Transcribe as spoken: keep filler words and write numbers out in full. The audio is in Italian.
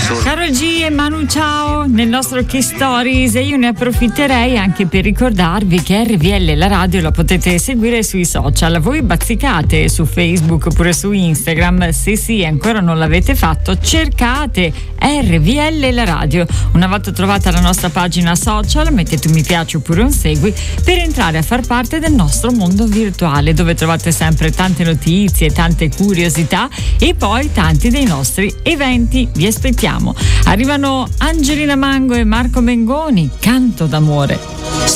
solo. Caro G e Manu, ciao. Nel nostro Key Stories e io ne approfitterei anche per ricordarvi che R V L la radio la potete seguire sui social. Voi bazzicate su Facebook oppure su Instagram. Se sì, ancora non l'avete fatto, cercate R V L la radio. Una volta trovata la nostra pagina social, mettete un mi piace oppure un segui per entrare a far parte del nostro mondo virtuale, dove trovate sempre tante notizie, tante curiosità e poi tanti dei nostri eventi. Vi aspettiamo. Arrivano Angelina Mango e Marco Mengoni, Canto d'amore.